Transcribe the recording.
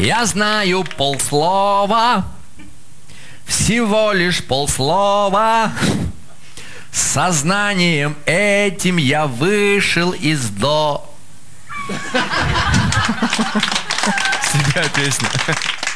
Я знаю полслова, всего лишь полслова. Сознанием этим я вышел из до. Седьмая песня.